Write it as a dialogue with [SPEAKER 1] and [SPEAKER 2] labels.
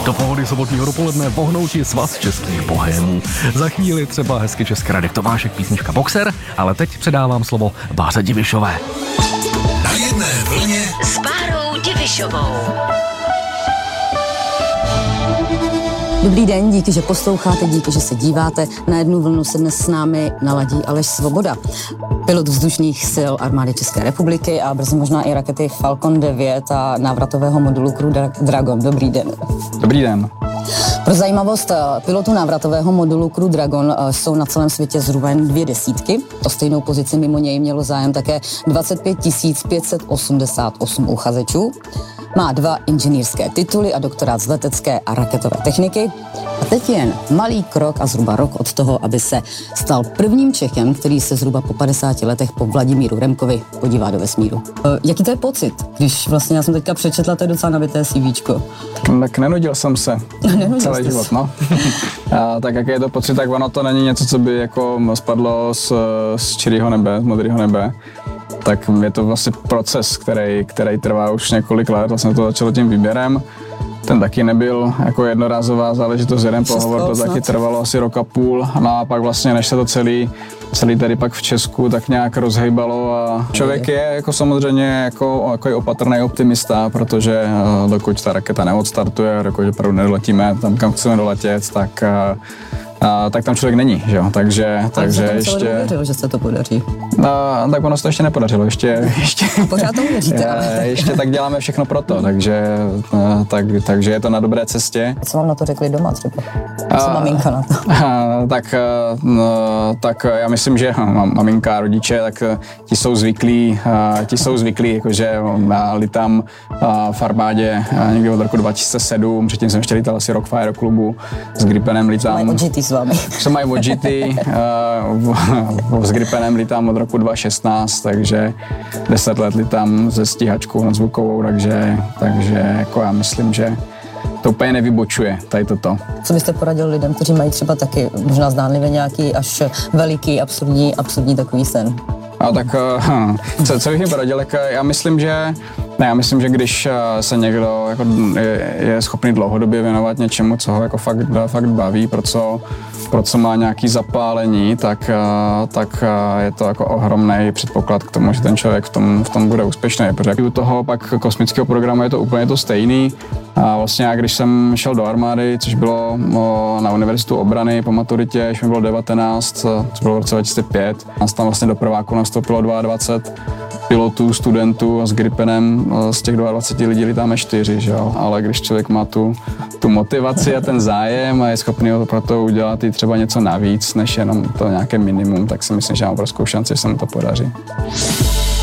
[SPEAKER 1] Do pohody sobotního dopoledne vohnouti svaz českých bohémů. Za chvíli třeba hezky české Radek Tomášek, písnička Boxer, ale teď předávám slovo Báře Divišové.
[SPEAKER 2] Na jedné vlně
[SPEAKER 3] s Bárou Divišovou.
[SPEAKER 4] Dobrý den, díky, že posloucháte, díky, že se díváte. Na jednu vlnu se dnes s námi naladí Aleš Svoboda, pilot vzdušných sil Armády České republiky a brzy možná i rakety Falcon 9 a návratového modulu Crew Dragon. Dobrý den.
[SPEAKER 5] Dobrý den.
[SPEAKER 4] Pro zajímavost, pilotů návratového modulu Crew Dragon jsou na celém světě zhruba jen 200. O stejnou pozici mimo něj mělo zájem také 25 588 uchazečů. Má 2 inženýrské tituly a doktorát z letecké a raketové techniky. A teď jen malý krok a zhruba rok od toho, aby se stal prvním Čechem, který se zhruba po 50 letech po Vladimíru Remkovi podívá do vesmíru. Jaký to je pocit, když vlastně já jsem teďka přečetla, to je docela nabité CVčko.
[SPEAKER 5] Tak nenudil jsem se celý život, no. Tak jaký je to pocit, tak ono to není něco, co by jako spadlo z čirého nebe, z modrého nebe. Tak je to vlastně proces, který trvá už několik let, vlastně to začalo tím výběrem. Ten taky nebyl jako jednorázová záležitost, jeden pohovor, to taky trvalo asi rok a půl. No a pak vlastně, než se to celý tady pak v Česku tak nějak rozhejbalo a člověk je jako samozřejmě jako opatrný optimista, protože dokud ta raketa neodstartuje, dokud opravdu nedoletíme tam, kam chceme doletět, tak tam člověk není, že jo, takže ještě...
[SPEAKER 4] Uvěřil, že se to podaří.
[SPEAKER 5] Tak ono se to ještě nepodařilo, ještě...
[SPEAKER 4] Pořád to uvěříte, ale...
[SPEAKER 5] Ještě tak děláme všechno pro to, takže je to na dobré cestě.
[SPEAKER 4] Co vám na to řekli doma třeba? Co maminka na to?
[SPEAKER 5] Tak já myslím, že maminka a rodiče, tak ti jsou zvyklí, jakože litám v armádě někdy od roku 2007, předtím jsem ještě lítal asi rok v aeroklubu, s Gripenem litám.
[SPEAKER 4] Mají odžitý s vámi.
[SPEAKER 5] Co mají odžitý, s Gripenem litám od roku 2016, takže 10 let litám se stíhačkou nadzvukovou, takže jako já myslím, že to úplně nevybočuje, tady toto.
[SPEAKER 4] Co byste poradil lidem, kteří mají třeba taky možná zdánlivě nějaký až veliký, absurdní takový sen?
[SPEAKER 5] Tak co bych jim poradil, já myslím, že když se někdo jako je schopný dlouhodobě věnovat něčemu, co ho jako fakt baví, pro co má nějaký zapálení, tak je to jako ohromný předpoklad k tomu, že ten člověk v tom bude úspěšný. Protože u toho pak kosmického programu je to úplně to stejný. A vlastně já, když jsem šel do armády, což bylo na Univerzitu obrany po maturitě, když mi bylo 19, což bylo v roce 2005, nás tam vlastně do prváku nastoupilo 22 pilotů, studentů a s Gripenem z těch 22 lidí litáme 4, že jo? Ale když člověk má tu motivaci a ten zájem a je schopný pro to udělat i třeba něco navíc, než jenom to nějaké minimum, tak si myslím, že mám obrovskou šanci, že se mu to podaří.